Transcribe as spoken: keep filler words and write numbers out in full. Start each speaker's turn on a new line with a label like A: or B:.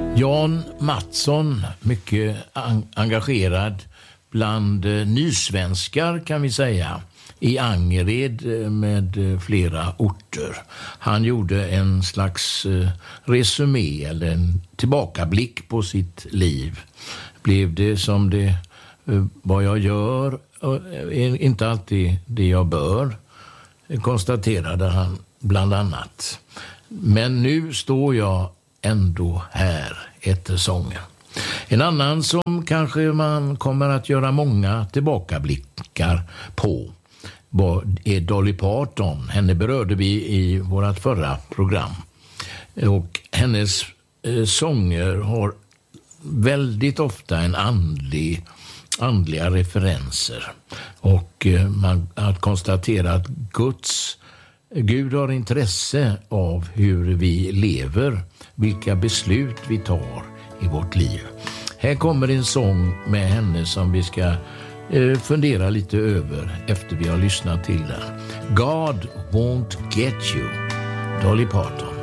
A: Jan Mattsson, mycket en- engagerad bland eh, nysvenskar kan vi säga, i Angered med eh, flera orter. Han gjorde en slags eh, resumé eller en tillbakablick på sitt liv. Blev det som det eh, vad jag gör, eh, inte alltid det jag bör, konstaterade han bland annat. Men nu står jag ändå här, heter sången. En annan som kanske man kommer att göra många tillbakablickar på är Dolly Parton. Henne berörde vi i vårt förra program. Och hennes eh, sånger har väldigt ofta en andlig, andliga referenser. Och eh, man har konstaterat att Guds Gud har intresse av hur vi lever, vilka beslut vi tar i vårt liv. Här kommer en sång med henne som vi ska eh, fundera lite över efter vi har lyssnat till den. God won't get you, Dolly Parton.